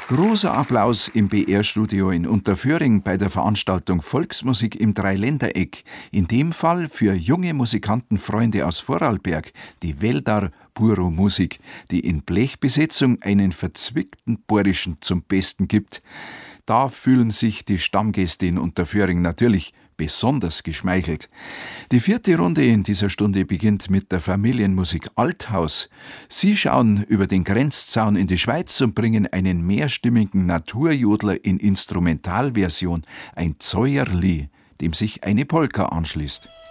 Großer Applaus im BR-Studio in Unterföhring bei der Veranstaltung Volksmusik im Dreiländereck. In dem Fall für junge Musikantenfreunde aus Vorarlberg, die Weldar Buro Musik, die in Blechbesetzung einen verzwickten Bayerischen zum Besten gibt. Da fühlen sich die Stammgäste in Unterföhring natürlich besonders geschmeichelt. Die 4. Runde in dieser Stunde beginnt mit der Familienmusik Althaus. Sie schauen über den Grenzzaun in die Schweiz und bringen einen mehrstimmigen Naturjodler in Instrumentalversion, ein Zäuerli, dem sich eine Polka anschließt.